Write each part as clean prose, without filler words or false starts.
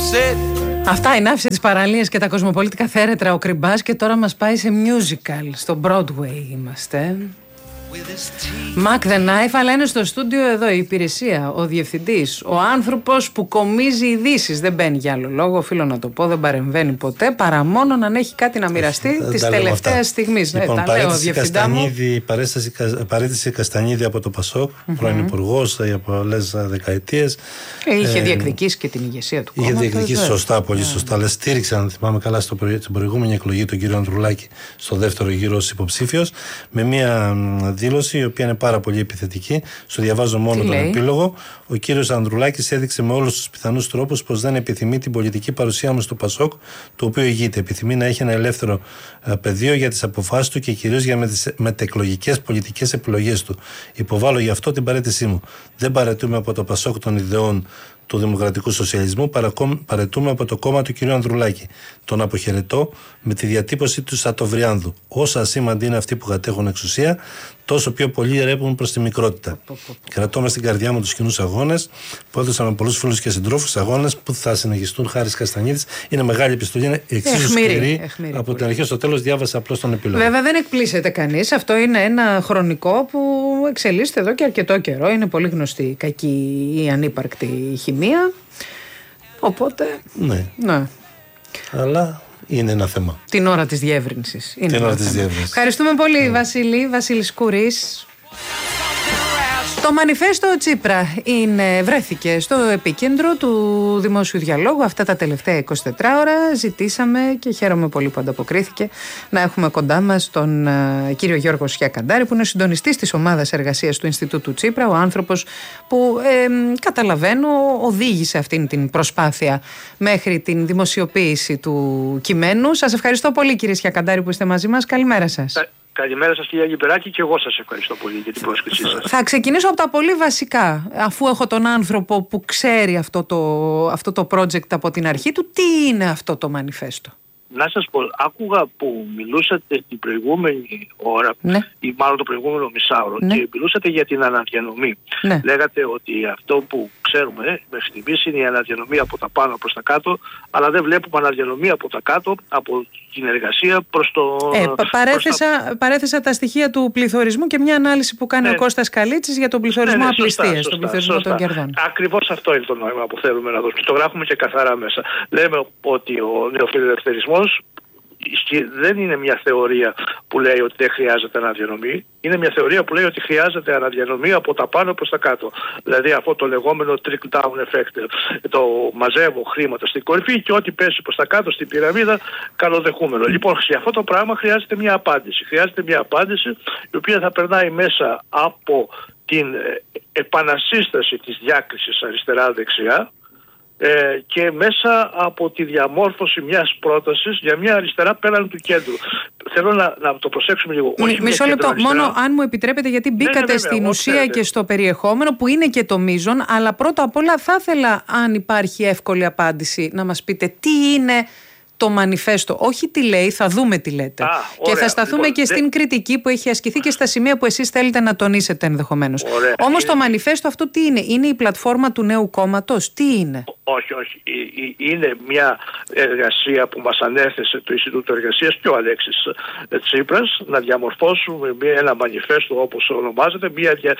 Αυτά είναι άφησε τις παραλίες και τα κοσμοπολίτικα θέρετρα ο Κρυμπάς και τώρα μας πάει σε musical. Στο Broadway είμαστε. Mac the Knife, αλλά είναι στο στούντιο εδώ η υπηρεσία, ο διευθυντής, ο άνθρωπος που κομίζει ειδήσεις. Δεν μπαίνει για άλλο λόγο, οφείλω να το πω, δεν παρεμβαίνει ποτέ παρά μόνο να έχει κάτι να μοιραστεί της τελευταίας στιγμής. Λοιπόν, παρέτηση Καστανίδη από το Πασόκ, πρώην υπουργός για πολλές δεκαετίες. Είχε διεκδικήσει και την ηγεσία του κόμματος. Είχε διεκδικήσει σωστά, πολύ σωστά. Αλλά στήριξε, αν θυμάμαι καλά, στην προηγούμενη εκλογή τον κύριο Ανδρουλάκη στο δεύτερο γύρο ως υποψήφιος, με μια δήλωση η οποία είναι πάρα πολύ επιθετική. Στο διαβάζω μόνο τον επίλογο. Ο κύριος Ανδρουλάκης έδειξε με όλους τους πιθανούς τρόπους πως δεν επιθυμεί την πολιτική παρουσία μου στο Πασόκ, το οποίο ηγείται. Επιθυμεί να έχει ένα ελεύθερο πεδίο για τις αποφάσεις του και κυρίως για τις μετεκλογικές πολιτικές επιλογές του. Υποβάλλω γι' αυτό την παρέτησή μου. Δεν παρετούμε από το Πασόκ των ιδεών του Δημοκρατικού Σοσιαλισμού, παρετούμε από το κόμμα του κ. Ανδρουλάκη. Τον αποχαιρετώ με τη διατύπωση του Σατοβριάνδου. Όσα ασήμαντοι είναι αυτοί που κατέχουν εξουσία, τόσο πιο πολλοί ρέπουν προς τη μικρότητα. Κρατώ μες στην καρδιά μου τους κοινούς αγώνες που έδωσαν με πολλούς φίλους και συντρόφους, αγώνες που θα συνεχιστούν χάρη Καστανίδης. Είναι μεγάλη επιστολή, είναι εξίσου σκληρή. Από την αρχή στο τέλος διάβασα απλώς τον επίλογο. Βέβαια δεν εκπλήσεται κανείς. Αυτό είναι ένα χρονικό που εξελίσσεται εδώ και αρκετό καιρό. Είναι πολύ γνωστή η κακή ή ανύπαρκτη χημεία. Οπότε. Ναι. Αλλά είναι ένα θέμα. Την ώρα της διεύρυνσης. Ευχαριστούμε πολύ, Βασίλης Κουρής. Το μανιφέστο Τσίπρα βρέθηκε στο επίκεντρο του δημόσιου διαλόγου αυτά τα τελευταία 24 ώρα. Ζητήσαμε και χαίρομαι πολύ που ανταποκρίθηκε να έχουμε κοντά μας τον κύριο Γιώργο Σιακαντάρη, που είναι συντονιστής της ομάδας εργασίας του Ινστιτούτου Τσίπρα, ο άνθρωπος που καταλαβαίνω οδήγησε αυτήν την προσπάθεια μέχρι την δημοσιοποίηση του κειμένου. Σας ευχαριστώ πολύ, κύριε Σιακαντάρη, που είστε μαζί μας. Καλημέρα σας. Καλημέρα σας, κυρία Γυπεράκη, και εγώ σας ευχαριστώ πολύ για την πρόσκλησή σας. Θα ξεκινήσω από τα πολύ βασικά, αφού έχω τον άνθρωπο που ξέρει αυτό το project από την αρχή του. Τι είναι αυτό το μανιφέστο? Να σας πω, άκουγα που μιλούσατε την προηγούμενη ώρα, ή μάλλον το προηγούμενο μισάωρο, και μιλούσατε για την αναδιανομή. Λέγατε ότι αυτό που ξέρουμε μέχρι στιγμής είναι η αναδιανομή από τα πάνω προς τα κάτω, αλλά δεν βλέπουμε αναδιανομή από τα κάτω, από την εργασία προς το... Παρέθεσα τα στοιχεία του πληθωρισμού και μια ανάλυση που κάνει ο Κώστας Καλίτσης για τον πληθωρισμό απληστίας, τον πληθωρισμό των κερδών. Ακριβώς αυτό είναι το νόημα που θέλουμε να δώσουμε. Το γράφουμε και καθαρά μέσα. Λέμε ότι ο νεοφιλελευθερισμός δεν είναι μια θεωρία που λέει ότι δεν χρειάζεται αναδιανομή. Είναι μια θεωρία που λέει ότι χρειάζεται αναδιανομή από τα πάνω προς τα κάτω. Δηλαδή αυτό το λεγόμενο trickle down effect. Το μαζεύω χρήματα στην κορυφή και ό,τι πέσει προς τα κάτω στην πυραμίδα καλοδεχούμενο. Λοιπόν, σε αυτό το πράγμα χρειάζεται μια απάντηση. Χρειάζεται μια απάντηση η οποία θα περνάει μέσα από την επανασύσταση της διάκρισης αριστερά-δεξιά, και μέσα από τη διαμόρφωση μιας πρότασης για μια αριστερά πέραν του κέντρου. Θέλω να το προσέξουμε λίγο. Μισό λεπτό, μόνο αν μου επιτρέπετε, γιατί μπήκατε στην ουσία και στο περιεχόμενο που είναι και το μείζον, αλλά πρώτα απ' όλα θα ήθελα, αν υπάρχει εύκολη απάντηση, να μας πείτε τι είναι το μανιφέστο. Όχι τι λέει, θα δούμε τι λέτε. Και θα σταθούμε και στην κριτική που έχει ασκηθεί και στα σημεία που εσείς θέλετε να τονίσετε ενδεχομένως. Όμως το μανιφέστο αυτό τι είναι? Είναι η πλατφόρμα του νέου κόμματος? Τι είναι? Όχι. Είναι μια εργασία που μας ανέθεσε το Ινστιτούτο Εργασίας και ο Αλέξης Τσίπρας να διαμορφώσουμε ένα μανιφέστο, όπως ονομάζεται,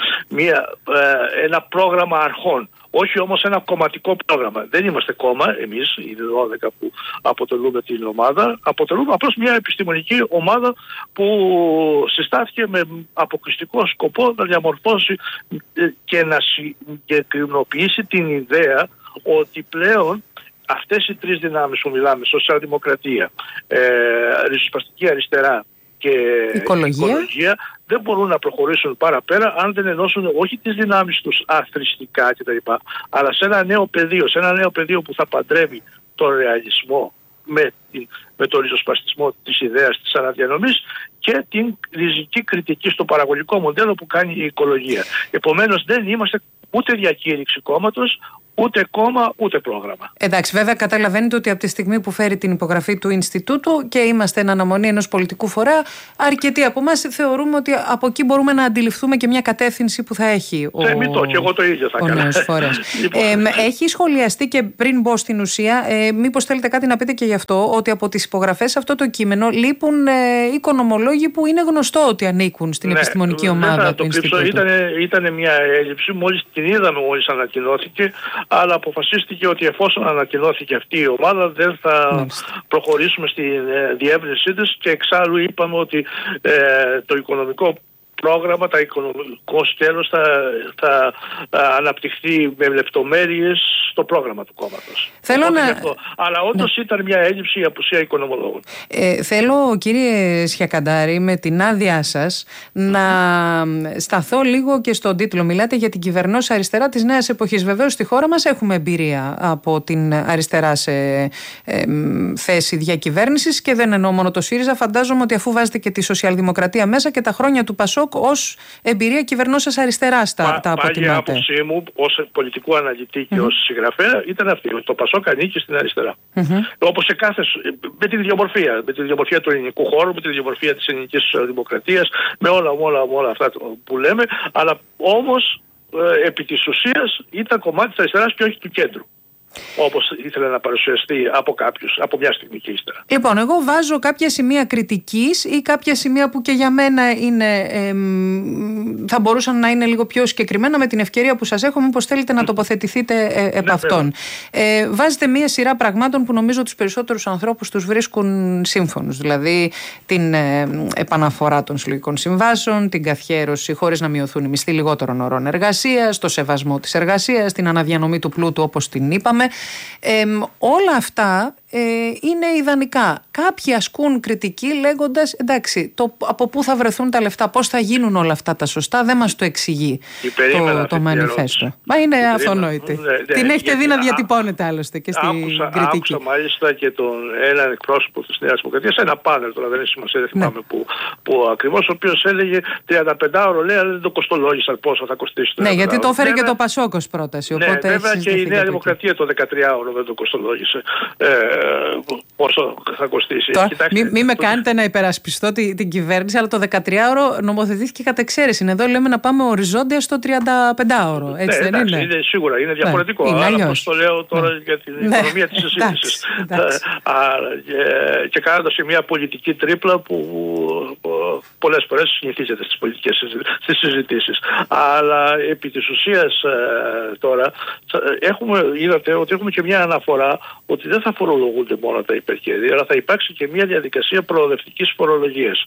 ένα πρόγραμμα αρχών. Όχι όμως ένα κομματικό πρόγραμμα. Δεν είμαστε κόμμα εμείς, οι 12 που αποτελούμε την ομάδα. Αποτελούμε απλώς μια επιστημονική ομάδα που συστάθηκε με αποκλειστικό σκοπό να διαμορφώσει και να συγκεκριμοποιήσει την ιδέα ότι πλέον αυτές οι τρεις δυνάμεις που μιλάμε, σοσιαλδημοκρατία, ριζοσπαστική αριστερά και οικολογία, δεν μπορούν να προχωρήσουν παραπέρα αν δεν ενώσουν όχι τις δυνάμεις τους αθρηστικά κτλ., αλλά σε ένα νέο πεδίο που θα παντρεύει τον ρεαλισμό με τον ριζοσπαστισμό της ιδέας της αναδιανομής και την ριζική κριτική στο παραγωγικό μοντέλο που κάνει η οικολογία. Επομένως δεν είμαστε ούτε διακήρυξη κόμματος, ούτε κόμμα ούτε πρόγραμμα. Εντάξει, βέβαια καταλαβαίνετε ότι από τη στιγμή που φέρει την υπογραφή του Ινστιτούτου και είμαστε εν αναμονή ενός πολιτικού φορέα, αρκετοί από εμάς θεωρούμε ότι από εκεί μπορούμε να αντιληφθούμε και μια κατεύθυνση που θα έχει ο και εγώ το ίδιο θα έκανα. Λοιπόν. Έχει σχολιαστεί και πριν μπω στην ουσία, μήπως θέλετε κάτι να πείτε και γι' αυτό, ότι από τις υπογραφές σε αυτό το κείμενο λείπουν οικονομολόγοι που είναι γνωστό ότι ανήκουν στην επιστημονική ομάδα του Ινστιτούτου. Ήταν μια έλλειψη, μόλις την είδαμε μόλις ανακοινώθηκε, αλλά αποφασίστηκε ότι εφόσον ανακοινώθηκε αυτή η ομάδα δεν θα προχωρήσουμε στη διεύρυνσή της, και εξάλλου είπαμε ότι το οικονομικό πρόγραμμα, το οικονομικό σκέλος θα αναπτυχθεί με λεπτομέρειες στο πρόγραμμα του κόμματος. Αλλά όντως ήταν μια έλλειψη, η απουσία οικονομολόγων. Θέλω, κύριε Σιακαντάρη, με την άδειά σας να σταθώ λίγο και στον τίτλο. Μιλάτε για την κυβερνώσα αριστερά της νέας εποχής. Βεβαίως στη χώρα μας έχουμε εμπειρία από την αριστερά σε θέση διακυβέρνησης, και δεν εννοώ μόνο το ΣΥΡΙΖΑ. Φαντάζομαι ότι αφού βάζετε και τη Σοσιαλδημοκρατία μέσα και τα χρόνια του ΠΑΣΟΚ ως εμπειρία κυβερνώσας αριστεράς τα αποτιμάτε. Πάλι η άποψή μου ως πολιτικού αναλυτή και ως συγγραφέα ήταν αυτή, ότι το ΠΑΣΟΚ ανήκει στην αριστερά. Όπως σε κάθε, με τη ιδιομορφία του ελληνικού χώρου, με τη ιδιομορφία της ελληνικής δημοκρατίας, με όλα αυτά που λέμε, αλλά όμως επί της ουσίας ήταν κομμάτι της αριστεράς και όχι του κέντρου, όπως ήθελε να παρουσιαστεί από κάποιους, από μια στιγμή και ύστερα. Λοιπόν, εγώ βάζω κάποια σημεία κριτικής ή κάποια σημεία που και για μένα είναι, θα μπορούσαν να είναι λίγο πιο συγκεκριμένα. Με την ευκαιρία που σας έχω, μήπως θέλετε να τοποθετηθείτε επ' αυτών. Βάζετε μία σειρά πραγμάτων που νομίζω τους περισσότερους ανθρώπους τους βρίσκουν σύμφωνους. Δηλαδή την επαναφορά των συλλογικών συμβάσεων, την καθιέρωση χωρίς να μειωθούν οι μισθοί λιγότερων ωρών εργασίας, το σεβασμό της εργασίας, την αναδιανομή του πλούτου όπως την είπαμε. Όλα αυτά είναι ιδανικά. Κάποιοι ασκούν κριτική λέγοντας, εντάξει, από πού θα βρεθούν τα λεφτά, πώς θα γίνουν όλα αυτά τα σωστά, δεν μας το εξηγεί το μανιφέστο. Μα είναι αθωνόητη. Την έχετε δει να διατυπώνεται άλλωστε και στην κριτική. Άκουσα μάλιστα και έναν εκπρόσωπο της Νέας Δημοκρατίας, ένα πάνελ, τώρα δεν είναι σημασία, δεν θυμάμαι που ακριβώς, ο οποίος έλεγε 35ωρο, λέει, αλλά δεν το κοστολόγησαν πόσο θα κοστίσει. Ναι, γιατί το έφερε και το ΠΑΣΟΚ ως πρόταση. Βέβαια και η Νέα Δημοκρατία το 13ωρο δεν το κοστολόγησε. Πόσο θα κοστίσει. Μην με κάνετε να υπερασπιστώ την κυβέρνηση, αλλά το 13ωρο νομοθετήθηκε κατ' εξαίρεση. Εδώ λέμε να πάμε οριζόντια στο 35ωρο. Έτσι δεν είναι? Σίγουρα είναι διαφορετικό. Αλλά πώς το λέω τώρα για την οικονομία της συζήτησης. Και κάνοντας μια πολιτική τρίπλα που πολλές φορές συνηθίζεται στις πολιτικές συζητήσεις. Αλλά επί της ουσίας τώρα είδατε ότι έχουμε και μια αναφορά ότι δεν θα φορολογούνται μόνο τα υπερκέρδη, αλλά θα υπάρξει και μια διαδικασία προοδευτικής φορολογίας.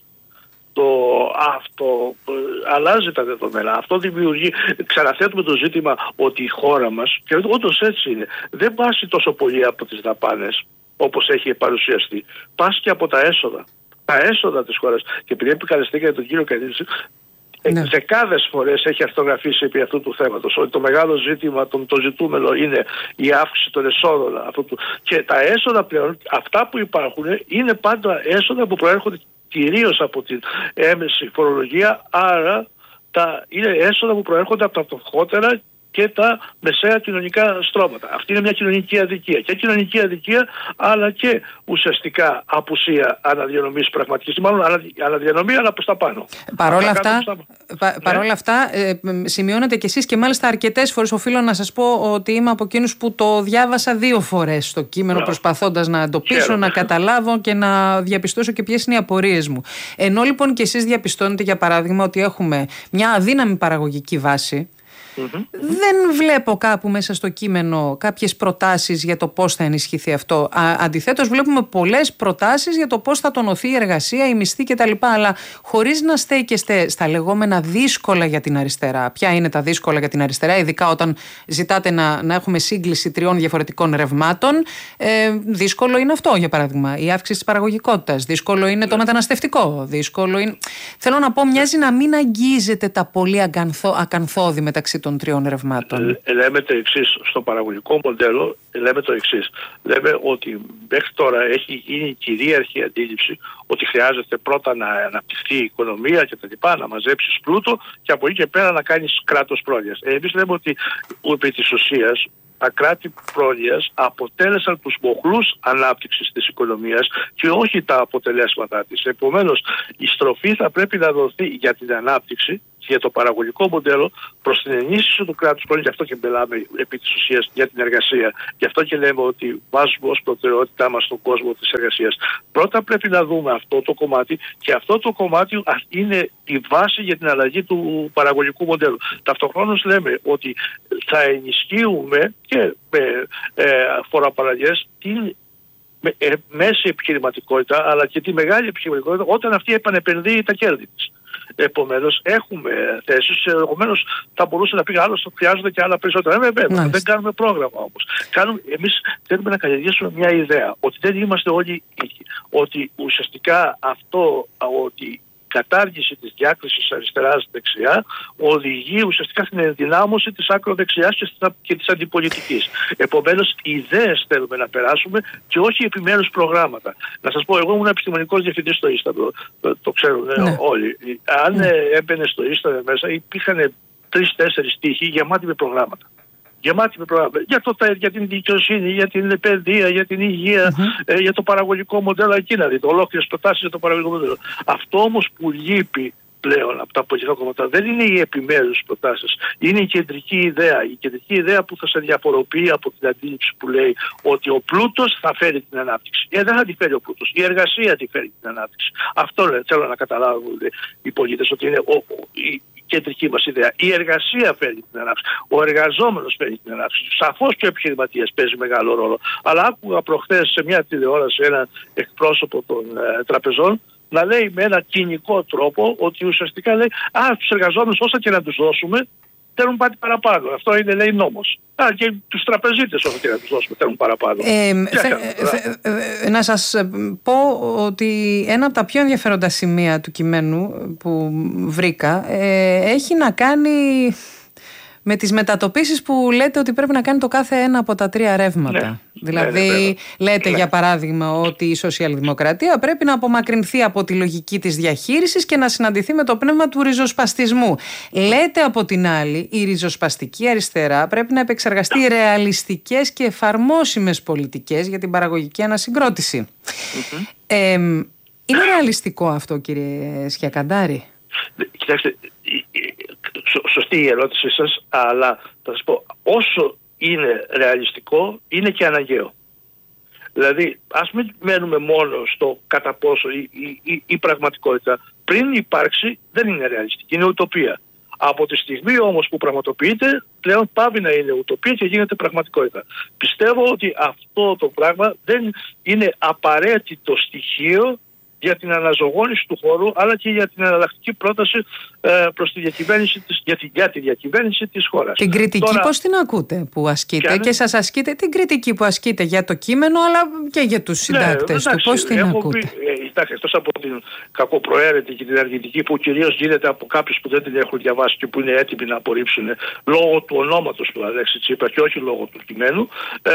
Αυτό αλλάζει τα δεδομένα. Αυτό δημιουργεί, ξαναθέτουμε το ζήτημα ότι η χώρα μας, και όντως έτσι είναι, δεν πάσει τόσο πολύ από τις δαπάνες όπως έχει παρουσιαστεί. Πάσει και από τα έσοδα. Τα έσοδα της χώρας. Και επειδή επικαλεστήκατε τον κύριο Καρίνση, δεκάδες φορές έχει αυτογραφήσει επί αυτού του θέματος ότι το μεγάλο ζήτημα, το ζητούμενο είναι η αύξηση των εσόδων και τα έσοδα πλέον, αυτά που υπάρχουν είναι πάντα έσοδα που προέρχονται κυρίως από την έμεση φορολογία, άρα είναι έσοδα που προέρχονται από τα φτωχότερα και τα μεσαία κοινωνικά στρώματα. Αυτή είναι μια κοινωνική αδικία. Και κοινωνική αδικία, αλλά και ουσιαστικά απουσία αναδιανομής πραγματικής. Μάλλον αναδιανομή, αλλά προς τα πάνω. Παρόλα αυτά, σημειώνετε κι εσείς, και μάλιστα αρκετές φορές, οφείλω να σας πω ότι είμαι από εκείνους που το διάβασα 2 φορές στο κείμενο, προσπαθώντας να εντοπίσω, να καταλάβω και να διαπιστώσω και ποιες είναι οι απορίες μου. Ενώ λοιπόν κι εσείς διαπιστώνετε, για παράδειγμα, ότι έχουμε μια αδύναμη παραγωγική βάση, δεν βλέπω κάπου μέσα στο κείμενο κάποιες προτάσεις για το πώς θα ενισχυθεί αυτό. Αντιθέτως, βλέπουμε πολλές προτάσεις για το πώς θα τονωθεί η εργασία, η μισθή κτλ. Αλλά χωρίς να στέκεστε στα λεγόμενα δύσκολα για την αριστερά. Ποια είναι τα δύσκολα για την αριστερά, ειδικά όταν ζητάτε να έχουμε σύγκληση 3 διαφορετικών ρευμάτων? Δύσκολο είναι αυτό, για παράδειγμα, η αύξηση της παραγωγικότητας. Δύσκολο είναι το μεταναστευτικό. Δύσκολο είναι. Θέλω να πω, μοιάζει να μην αγγίζεται τα πολύ ακανθώδη μεταξύ των 3 ρευμάτων. Λέμε το εξής, στο παραγωγικό μοντέλο λέμε το εξής. Λέμε ότι μέχρι τώρα έχει γίνει κυρίαρχη αντίληψη ότι χρειάζεται πρώτα να αναπτυχθεί η οικονομία και τα λοιπά, να μαζέψεις πλούτο και από εκεί και πέρα να κάνεις κράτος πρόνοιας. Εμείς λέμε ότι επί της ουσίας τα κράτη πρόνοιας αποτέλεσαν τους μοχλούς ανάπτυξης της οικονομίας και όχι τα αποτελέσματά της. Επομένως, η στροφή θα πρέπει να δοθεί για την ανάπτυξη, για το παραγωγικό μοντέλο, προς την ενίσχυση του κράτους πρόνοιας. Γι' αυτό και μιλάμε επί της ουσίας για την εργασία. Γι' αυτό και λέμε ότι βάζουμε ως προτεραιότητά μας στον κόσμο της εργασίας. Πρώτα πρέπει να δούμε αυτό το κομμάτι, και αυτό το κομμάτι είναι η βάση για την αλλαγή του παραγωγικού μοντέλου. Ταυτοχρόνως λέμε ότι θα ενισχύουμε και με φοροαπαλλαγές την μέση επιχειρηματικότητα, αλλά και τη μεγάλη επιχειρηματικότητα όταν αυτή επανεπενδύει τα κέρδη της. Επομένως, έχουμε θέσεις. Επομένως, θα μπορούσε να πει άλλος, χρειάζονται και άλλα περισσότερα. Δεν κάνουμε πρόγραμμα όμως. Εμείς θέλουμε να καλλιεργήσουμε μια ιδέα ότι δεν είμαστε όλοι ίδιοι. Ότι ουσιαστικά αυτό, ότι η κατάργηση της διάκρισης αριστεράς-δεξιά οδηγεί ουσιαστικά στην ενδυνάμωση της άκροδεξιάς και της αντιπολιτικής. Επομένως, ιδέες θέλουμε να περάσουμε και όχι επιμέρους προγράμματα. Να σας πω, εγώ ήμουν επιστημονικός διευθυντής στο Ίσταμπρο, το ξέρουν όλοι. Αν έμπαινε στο Ίσταμπρο μέσα, υπήρχαν 3-4 τοίχοι γεμάτοι με προγράμματα. Για την δικαιοσύνη, για την παιδεία, για την υγεία, για το παραγωγικό μοντέλο, εκείνα δείτε, ολόκληρες προτάσεις για το παραγωγικό μοντέλο. Αυτό όμως που λείπει πλέον από τα πολιτικά κόμματα δεν είναι οι επιμέρους προτάσεις, είναι η κεντρική ιδέα. Η κεντρική ιδέα που θα σε διαφοροποιεί από την αντίληψη που λέει ότι ο πλούτος θα φέρει την ανάπτυξη. Δεν θα τη φέρει ο πλούτος, η εργασία τη φέρει την ανάπτυξη. Αυτό θέλω να καταλάβουν οι πολίτες, ότι είναι κεντρική μας ιδέα. Η εργασία φέρνει την ανάπτυξη. Ο εργαζόμενος φέρνει την ανάπτυξη. Σαφώς και ο επιχειρηματίας παίζει μεγάλο ρόλο. Αλλά άκουγα προχθές σε μια τηλεόραση έναν εκπρόσωπο των τραπεζών να λέει με ένα κοινικό τρόπο ότι ουσιαστικά λέει τους εργαζόμενους όσα και να τους δώσουμε θέλουν κάτι παραπάνω. Αυτό είναι, λέει, νόμος. Και τους τραπεζίτες όσο και να τους δώσουμε θέλουν παραπάνω. Να σας πω ότι ένα από τα πιο ενδιαφέροντα σημεία του κειμένου που βρήκα έχει να κάνει με τις μετατοπίσεις που λέτε ότι πρέπει να κάνει το κάθε ένα από τα 3 ρεύματα. Δηλαδή λέτε για παράδειγμα ότι η σοσιαλδημοκρατία πρέπει να απομακρυνθεί από τη λογική της διαχείρισης και να συναντηθεί με το πνεύμα του ριζοσπαστισμού. Λέτε από την άλλη η ριζοσπαστική αριστερά πρέπει να επεξεργαστεί ρεαλιστικές και εφαρμόσιμες πολιτικές για την παραγωγική ανασυγκρότηση. Είναι ρεαλιστικό αυτό, κύριε Σκιακαντάρη? Κοιτάξτε, σωστή η ερώτησή σας, αλλά θα σας πω, όσο είναι ρεαλιστικό είναι και αναγκαίο. Δηλαδή, ας μην μένουμε μόνο στο κατά πόσο η πραγματικότητα πριν υπάρξει δεν είναι ρεαλιστική, είναι ουτοπία. Από τη στιγμή όμως που πραγματοποιείται, πλέον πάβει να είναι ουτοπία και γίνεται πραγματικότητα. Πιστεύω ότι αυτό το πράγμα δεν είναι απαραίτητο στοιχείο για την αναζωογόνηση του χώρου, αλλά και για την εναλλακτική πρόταση προς τη διακυβέρνηση για τη διακυβέρνηση της χώρας. Την κριτική τώρα, πώς την ακούτε που ασκείτε και σας ασκείτε την κριτική που ασκείτε για το κείμενο, αλλά και για τους συντάκτες του, πώς την ακούτε? Εκτός από την κακοπροαίρετη και την αρνητική που κυρίως γίνεται από κάποιους που δεν την έχουν διαβάσει και που είναι έτοιμοι να απορρίψουν λόγω του ονόματος του Αλέξη Τσίπρα και όχι λόγω του κειμένου,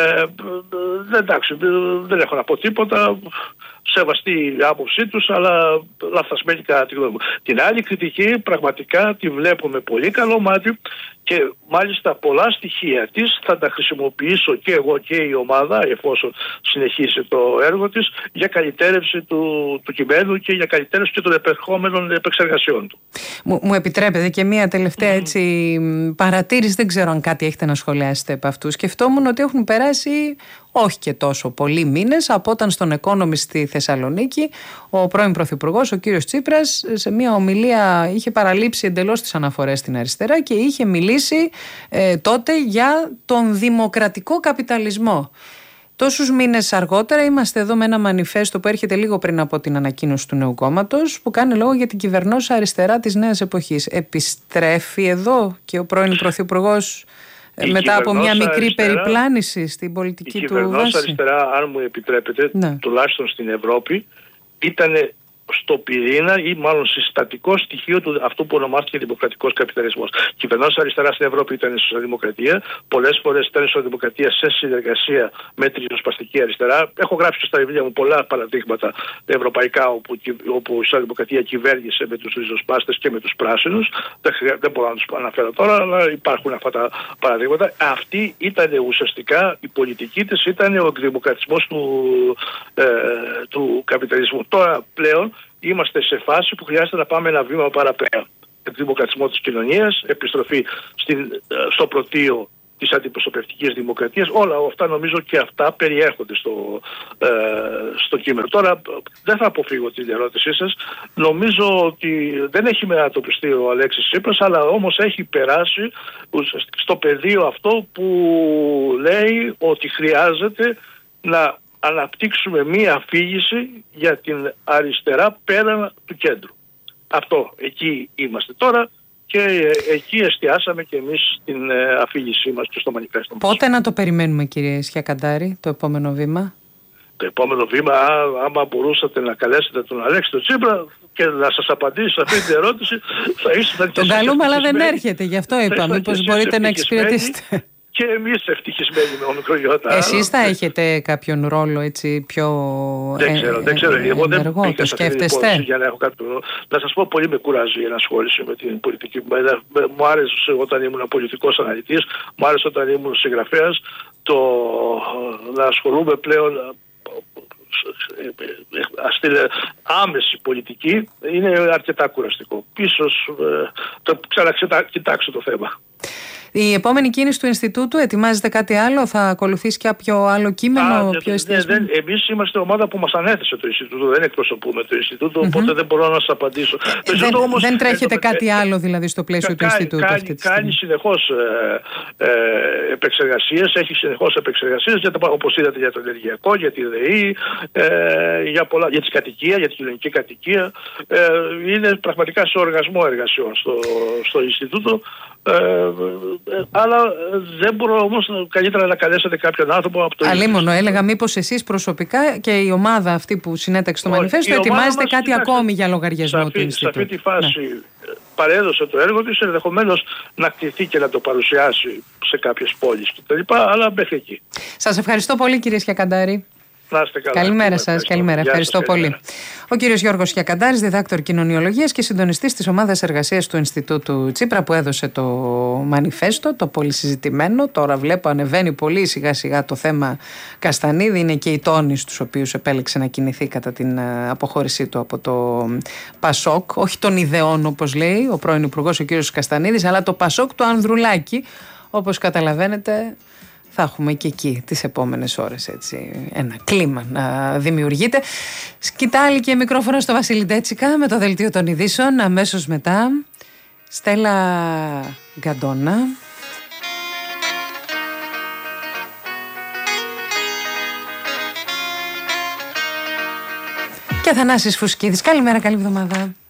δεν έχω να πω τίποτα. Σεβαστή η άποψή τους, αλλά λαθασμένη κατά τη γνώμη μου. Την άλλη κριτική πραγματικά τη βλέπουμε πολύ καλό μάτι και μάλιστα πολλά στοιχεία της θα τα χρησιμοποιήσω και εγώ και η ομάδα, εφόσον συνεχίσει το έργο της, για καλυτέρευση του κειμένου και για καλυτέρευση και των επερχόμενων επεξεργασιών του. Μου επιτρέπετε και μία τελευταία έτσι παρατήρηση, δεν ξέρω αν κάτι έχετε να σχολιάσετε από αυτού. Σκεφτόμουν ότι έχουν περάσει όχι και τόσο πολλοί μήνες από όταν στον Economist στη Θεσσαλονίκη ο πρώην Πρωθυπουργός, ο κύριος Τσίπρας, σε μια ομιλία είχε παραλείψει εντελώς τις αναφορές στην αριστερά και είχε μιλήσει τότε για τον δημοκρατικό καπιταλισμό. Τόσους μήνες αργότερα είμαστε εδώ με ένα μανιφέστο που έρχεται λίγο πριν από την ανακοίνωση του νέου κόμματος, που κάνει λόγο για την κυβερνώσα αριστερά της νέας εποχής. Επιστρέφει εδώ και ο πρώην Πρωθυπουργός μετά από μια μικρή περιπλάνηση στην πολιτική του βάση? Η κυβερνώσα αριστερά, αν μου επιτρέπετε, τουλάχιστον στην Ευρώπη, ήταν στο πυρήνα ή μάλλον συστατικό στοιχείο του αυτού που ονομάστηκε δημοκρατικός καπιταλισμός. Κυβερνώντας αριστερά στην Ευρώπη ήταν η σοσιαλδημοκρατία, πολλές φορές ήταν η σοσιαλδημοκρατία σε συνεργασία με τη ριζοσπαστική αριστερά. Έχω γράψει στα βιβλία μου πολλά παραδείγματα ευρωπαϊκά όπου η σοσιαλδημοκρατία κυβέρνησε με τους ριζοσπάστες και με τους πράσινους. Δεν μπορώ να τους αναφέρω τώρα, αλλά υπάρχουν αυτά τα παραδείγματα. Αυτή ήταν ουσιαστικά, η πολιτική της ήταν ο εκδημοκρατισμός του καπιταλισμού. Τώρα πλέον είμαστε σε φάση που χρειάζεται να πάμε ένα βήμα παραπέρα. Εκδημοκρατισμό της κοινωνίας, επιστροφή στο πρωτείο της αντιπροσωπευτικής δημοκρατίας. Όλα αυτά νομίζω και αυτά περιέχονται στο κείμενο. Τώρα δεν θα αποφύγω την ερώτησή σας. Νομίζω ότι δεν έχει μετατοπιστεί ο Αλέξης Τσίπρας, αλλά όμως έχει περάσει στο πεδίο αυτό που λέει ότι χρειάζεται να αναπτύξουμε μία αφήγηση για την αριστερά πέραν του κέντρου. Αυτό, εκεί είμαστε τώρα και εκεί εστιάσαμε και εμείς την αφήγησή μας και στο μανιφέστο μας. Πότε να το περιμένουμε, κύριε Σιακαντάρη, το επόμενο βήμα? Το επόμενο βήμα, άμα μπορούσατε να καλέσετε τον Αλέξη τον Τσίπρα και να σας απαντήσει σε αυτή την ερώτηση, θα είστε... Τον καλούμε, αλλά δεν έρχεται, γι' αυτό είπα. Μήπως μπορείτε να εξυπηρετήσετε. Και εμείς ευτυχισμένοι με όμικρο γιώτα. Εσείς θα έχετε κάποιον ρόλο έτσι πιο δεν ξέρω. Εγώ δεν το σκέφτεστε? Για να έχω κάποιο... Να σας πω, πολύ με κουράζει η ενασχόληση με την πολιτική. Μου άρεσε όταν ήμουν πολιτικός αναλυτής, μου άρεσε όταν ήμουν συγγραφέας, να ασχολούμαι πλέον άμεση πολιτική είναι αρκετά κουραστικό. Ίσως ξανακοιτάξω το θέμα. Η επόμενη κίνηση του Ινστιτούτου, ετοιμάζεται κάτι άλλο, θα ακολουθήσει κάποιο άλλο κείμενο πιο εστιασμένο? Εμείς είμαστε ομάδα που μας ανέθεσε το Ινστιτούτο, δεν εκπροσωπούμε το Ινστιτούτο, οπότε δεν μπορώ να σας απαντήσω. Δεν τρέχετε κάτι άλλο δηλαδή στο πλαίσιο του Ινστιτούτου αυτή τη στιγμή? Κάνει συνεχώς επεξεργασίες, έχει συνεχώς επεξεργασίες, όπως είδατε, για το ενεργειακό, για τη ΔΕΗ, για τη κατοικία, για τη κοινωνική κατοικία. Είναι πραγματικά σε οργασμό εργασιών στο Ινστιτούτο. Αλλά δεν μπορώ όμως καλύτερα να καλέσετε κάποιον άνθρωπο από το Αλίμονο, έλεγα μήπως εσείς προσωπικά και η ομάδα αυτή που συνέταξε το μανιφέστο ετοιμάζετε κάτι ακόμη για λογαριασμό του Ινστιτούτου? Σε αυτή τη φάση παρέδωσε το έργο της, ενδεχομένως να κτηθεί και να το παρουσιάσει σε κάποιες πόλεις κτλ. Αλλά μέχρι εκεί. Σας ευχαριστώ πολύ, κύριε Σιακαντάρη. Καλημέρα σας, καλημέρα. Ευχαριστώ πολύ. Ο κύριος Γιώργος Σιακαντάρης, διδάκτορ κοινωνιολογίας και συντονιστής της ομάδας εργασίας του Ινστιτούτου Τσίπρα, που έδωσε το μανιφέστο, το πολύ συζητημένο. Τώρα βλέπω ανεβαίνει πολύ σιγά σιγά το θέμα Καστανίδη. Είναι και οι τόνοι στους οποίους επέλεξε να κινηθεί κατά την αποχώρησή του από το Πασόκ. Όχι των ιδεών, όπως λέει ο πρώην Υπουργός ο κύριος Καστανίδης, αλλά το Πασόκ του Ανδρουλάκη. Όπως καταλαβαίνετε, θα έχουμε και εκεί τις επόμενες ώρες έτσι ένα κλίμα να δημιουργείται. Σκητάλη και μικρόφωνο στο Βασίλη Ντέτσικα με το δελτίο των ειδήσεων. Αμέσως μετά Στέλλα Γκαντόνα και Θανάσης Φουσκίδης. Καλημέρα, καλή εβδομάδα.